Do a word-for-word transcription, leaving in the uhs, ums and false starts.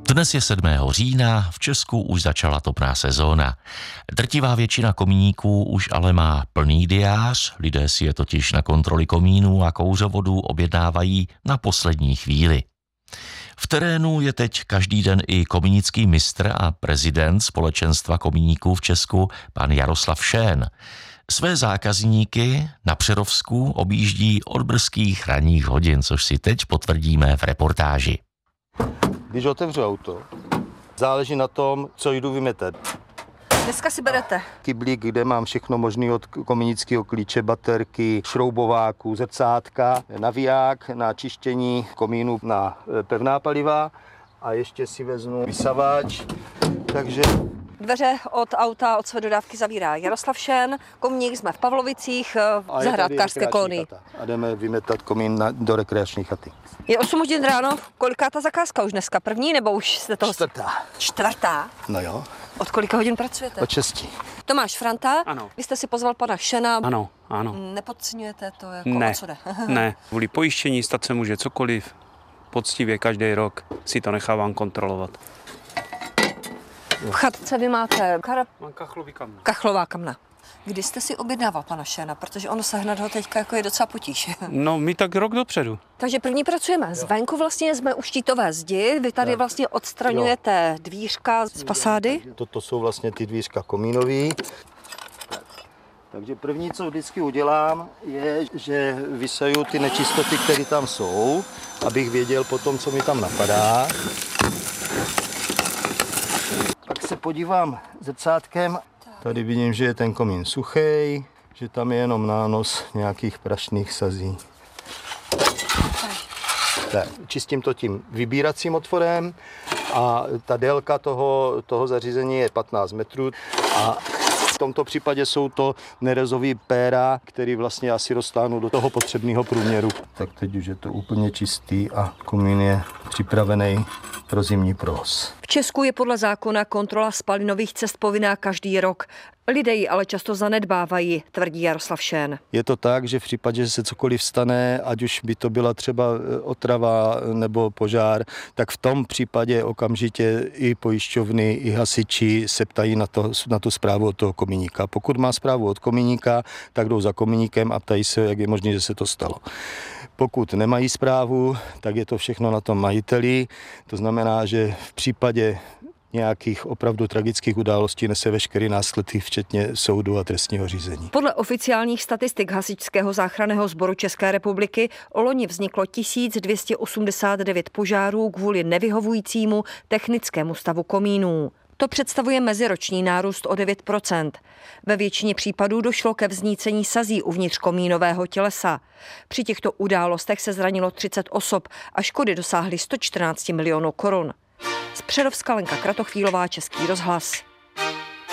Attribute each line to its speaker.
Speaker 1: Dnes je sedmého října, v Česku už začala topná sezóna. Drtivá většina komíníků už ale má plný diář, lidé si je totiž na kontroly komínů a kouřovodů objednávají na poslední chvíli. V terénu je teď každý den i komínický mistr a prezident společenstva komíníků v Česku, pan Jaroslav Šén. Své zákazníky na Přerovsku objíždí od brzkých ranních hodin, což si teď potvrdíme v reportáži.
Speaker 2: Když otevřu auto, záleží na tom, co jdu vymetat.
Speaker 3: Dneska si berete
Speaker 2: Kyblík, kde mám všechno možné od kominického klíče, baterky, šroubováků, zrcátka, naviják na čištění komínu na pevná paliva a ještě si vezmu vysavač, takže...
Speaker 3: Dveře od auta, od své dodávky zavírá Jaroslav Šén, komíník, jsme v Pavlovicích, v zahrádkářské kolonii.
Speaker 2: A jdeme vymetat komín na, do rekreační chaty.
Speaker 3: Je osm hodin ráno, koliká ta zakázka už dneska? První nebo už jste toho...
Speaker 2: Čtvrtá.
Speaker 3: Čtvrtá?
Speaker 2: No jo.
Speaker 3: Od kolika hodin pracujete?
Speaker 2: Od šesti.
Speaker 3: Tomáš Franta,
Speaker 4: Ano.
Speaker 3: Vy jste si pozval pana Šena.
Speaker 4: Ano, ano.
Speaker 3: Nepodceňujete to, jako
Speaker 4: Ne,
Speaker 3: o co jde?
Speaker 4: ne. Kvůli pojištění stát se může cokoliv. Poctivě každý rok si to nechávám kontrolovat.
Speaker 3: V chatce vy máte kara...
Speaker 4: Mám kachlový kamna.
Speaker 3: kachlová kamna. Kdy jste si objednával pana Šena? Protože ono sehnat ho teďka jako je docela potíž.
Speaker 4: No, my tak rok dopředu.
Speaker 3: Takže první pracujeme. Zvenku vlastně jsme u štítové zdi. Vy tady vlastně odstraňujete dvířka z fasády.
Speaker 2: Toto jsou vlastně ty dvířka komínový. Takže první, co vždycky udělám, je, že vysaju ty nečistoty, které tam jsou, abych věděl potom, co mi tam napadá. Pak se podívám zrcátkem. Tady vidím, že je ten komín suchý, že tam je jenom nános nějakých prašných sazí. Tak, čistím to tím vybíracím otvorem a ta délka toho, toho zařízení je patnáct metrů a v tomto případě jsou to nerezový péra, který vlastně asi roztáhnu do toho potřebného průměru. Tak teď už je to úplně čistý a komín je připravený pro zimní provoz.
Speaker 3: V Česku je podle zákona kontrola spalinových cest povinná každý rok. Lidé ji ale často zanedbávají, tvrdí Jaroslav Šén.
Speaker 2: Je to tak, že v případě, že se cokoliv stane, ať už by to byla třeba otrava nebo požár, tak v tom případě okamžitě i pojišťovny, i hasiči se ptají na, to, na tu zprávu od toho komíníka. Pokud má zprávu od komíníka, tak jdou za komíníkem a ptají se, jak je možné, že se to stalo. Pokud nemají zprávu, tak je to všechno na tom majiteli. To znamená, že v případě nějakých opravdu tragických událostí nese veškerý následky, včetně soudu a trestního řízení.
Speaker 3: Podle oficiálních statistik Hasičského záchranného sboru České republiky loni vzniklo tisíc dvě stě osmdesát devět požárů kvůli nevyhovujícímu technickému stavu komínů. To představuje meziroční nárůst o devět procent. Ve většině případů došlo ke vznícení sazí uvnitř komínového tělesa. Při těchto událostech se zranilo třicet osob a škody dosáhly sto čtrnáct milionů korun. Z Přerovska Lenka Kratochvílová, Český rozhlas.